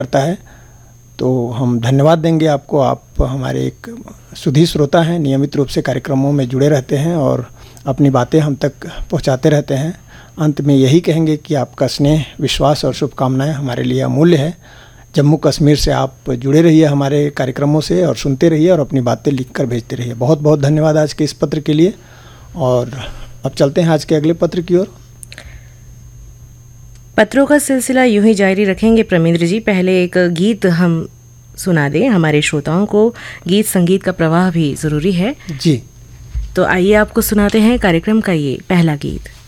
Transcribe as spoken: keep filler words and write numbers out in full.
करता है। तो हम धन्यवाद देंगे आपको। आप हमारे एक सुधी श्रोता हैं, नियमित रूप से कार्यक्रमों में जुड़े रहते हैं और अपनी बातें हम तक पहुंचाते रहते हैं। अंत में यही कहेंगे कि आपका स्नेह, विश्वास और शुभकामनाएं हमारे लिए अमूल्य है। जम्मू कश्मीर से आप जुड़े रहिए हमारे कार्यक्रमों से और सुनते रहिए और अपनी बातें लिखकर भेजते रहिए। बहुत बहुत धन्यवाद आज के इस पत्र के लिए। और अब चलते हैं आज के अगले पत्र की ओर। पत्रों का सिलसिला यूं ही जारी रखेंगे प्रमिंद्र जी। पहले एक गीत हम सुना दें हमारे श्रोताओं को। गीत संगीत का प्रवाह भी ज़रूरी है जी। तो आइए आपको सुनाते हैं कार्यक्रम का ये पहला गीत।